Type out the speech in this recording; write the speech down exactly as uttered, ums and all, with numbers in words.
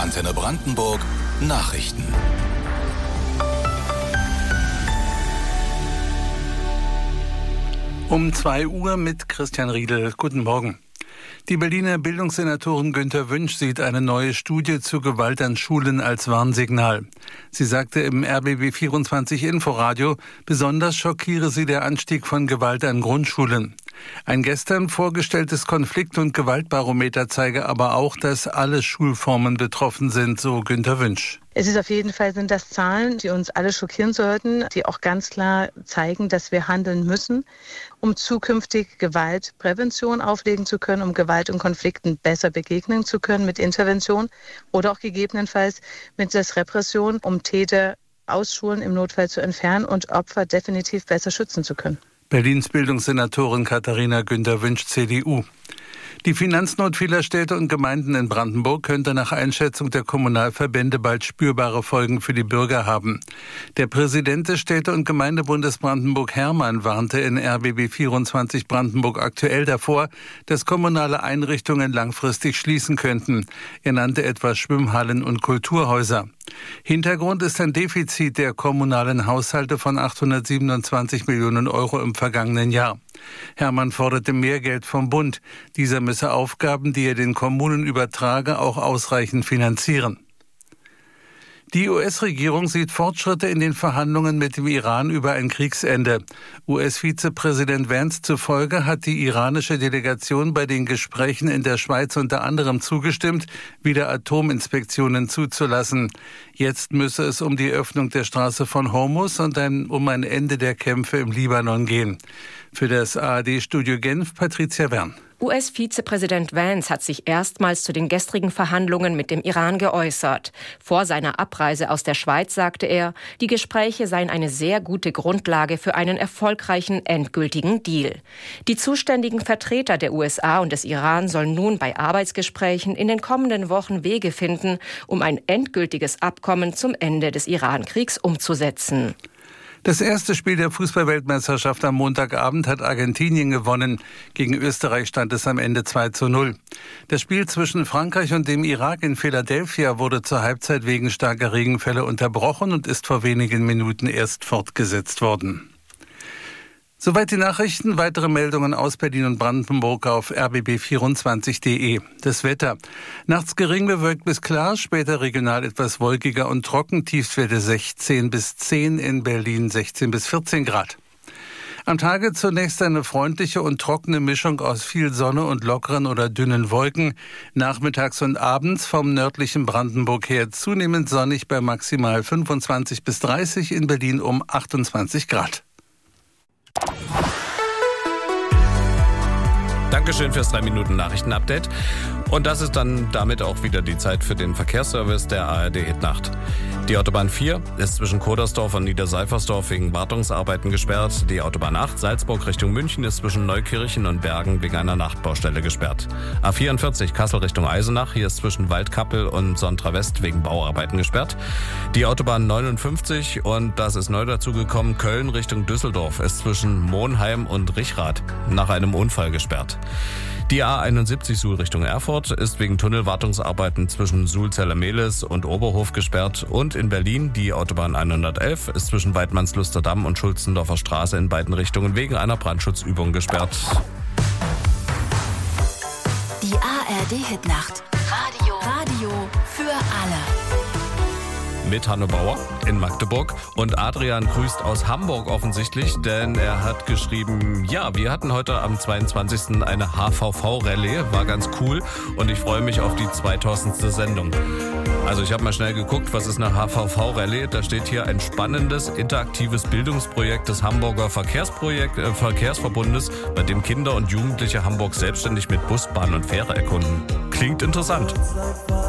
Antenne Brandenburg Nachrichten. Um zwei Uhr mit Christian Riedel. Guten Morgen. Die Berliner Bildungssenatorin Günter Wünsch sieht eine neue Studie zu Gewalt an Schulen als Warnsignal. Sie sagte im R B B vierundzwanzig Inforadio, besonders schockiere sie der Anstieg von Gewalt an Grundschulen. Ein gestern vorgestelltes Konflikt- und Gewaltbarometer zeige aber auch, dass alle Schulformen betroffen sind, so Günter Wünsch. Es ist auf jeden Fall, sind das Zahlen, die uns alle schockieren sollten, die auch ganz klar zeigen, dass wir handeln müssen, um zukünftig Gewaltprävention auflegen zu können, um Gewalt und Konflikten besser begegnen zu können mit Intervention oder auch gegebenenfalls mit der Repression, um Täter aus Schulen im Notfall zu entfernen und Opfer definitiv besser schützen zu können. Berlins Bildungssenatorin Katharina Günter Wünsch, C D U. Die Finanznot vieler Städte und Gemeinden in Brandenburg könnte nach Einschätzung der Kommunalverbände bald spürbare Folgen für die Bürger haben. Der Präsident des Städte- und Gemeindebundes Brandenburg, Hermann, warnte in R B B vierundzwanzig Brandenburg aktuell davor, dass kommunale Einrichtungen langfristig schließen könnten. Er nannte etwa Schwimmhallen und Kulturhäuser. Hintergrund ist ein Defizit der kommunalen Haushalte von achthundertsiebenundzwanzig Millionen Euro im vergangenen Jahr. Hermann forderte mehr Geld vom Bund. Dieser müsse Aufgaben, die er den Kommunen übertrage, auch ausreichend finanzieren. Die U S-Regierung sieht Fortschritte in den Verhandlungen mit dem Iran über ein Kriegsende. U S-Vizepräsident Vance zufolge hat die iranische Delegation bei den Gesprächen in der Schweiz unter anderem zugestimmt, wieder Atominspektionen zuzulassen. Jetzt müsse es um die Öffnung der Straße von Hormuz und ein, um ein Ende der Kämpfe im Libanon gehen. Für das A R D-Studio Genf, Patricia Wern. U S-Vizepräsident Vance hat sich erstmals zu den gestrigen Verhandlungen mit dem Iran geäußert. Vor seiner Abreise aus der Schweiz sagte er, die Gespräche seien eine sehr gute Grundlage für einen erfolgreichen endgültigen Deal. Die zuständigen Vertreter der U S A und des Iran sollen nun bei Arbeitsgesprächen in den kommenden Wochen Wege finden, um ein endgültiges Abkommen zum Ende des Iran-Kriegs umzusetzen. Das erste Spiel der Fußball-Weltmeisterschaft am Montagabend hat Argentinien gewonnen. Gegen Österreich stand es am Ende zwei zu null. Das Spiel zwischen Frankreich und dem Irak in Philadelphia wurde zur Halbzeit wegen starker Regenfälle unterbrochen und ist vor wenigen Minuten erst fortgesetzt worden. Soweit die Nachrichten. Weitere Meldungen aus Berlin und Brandenburg auf r b b vierundzwanzig punkt d e. Das Wetter. Nachts gering bewölkt bis klar, später regional etwas wolkiger und trocken. Tiefstwerte sechzehn bis zehn, in Berlin sechzehn bis vierzehn Grad. Am Tage zunächst eine freundliche und trockene Mischung aus viel Sonne und lockeren oder dünnen Wolken. Nachmittags und abends vom nördlichen Brandenburg her zunehmend sonnig bei maximal fünfundzwanzig bis dreißig, in Berlin um achtundzwanzig Grad. Dankeschön fürs drei Minuten Nachrichten-Update. Und das ist dann damit auch wieder die Zeit für den Verkehrsservice der A R D Hitnacht. Die Autobahn vier ist zwischen Kodersdorf und Niederseifersdorf wegen Wartungsarbeiten gesperrt. Die Autobahn acht Salzburg Richtung München ist zwischen Neukirchen und Bergen wegen einer Nachtbaustelle gesperrt. A vierundvierzig Kassel Richtung Eisenach, hier ist zwischen Waldkappel und Sontra West wegen Bauarbeiten gesperrt. Die Autobahn neunundfünfzig, und das ist neu dazugekommen, Köln Richtung Düsseldorf ist zwischen Monheim und Richrath nach einem Unfall gesperrt. Die A einundsiebzig Suhl Richtung Erfurt ist wegen Tunnelwartungsarbeiten zwischen Suhl-Zellermehlis und Oberhof gesperrt. Und in Berlin die Autobahn hundertelf ist zwischen Weidmannslusterdamm und Schulzendorfer Straße in beiden Richtungen wegen einer Brandschutzübung gesperrt. Die A R D-Hitnacht. Radio. Radio für alle. Mit Hanno Bauer in Magdeburg, und Adrian grüßt aus Hamburg offensichtlich, denn er hat geschrieben, ja, wir hatten heute am zweiundzwanzigsten eine H V V-Rallye, war ganz cool und ich freue mich auf die zweitausendste Sendung. Also ich habe mal schnell geguckt, was ist eine H V V-Rallye? Da steht hier ein spannendes, interaktives Bildungsprojekt des Hamburger Verkehrsprojekt, äh, Verkehrsverbundes, bei dem Kinder und Jugendliche Hamburg selbstständig mit Bus, Bahn und Fähre erkunden. Klingt interessant.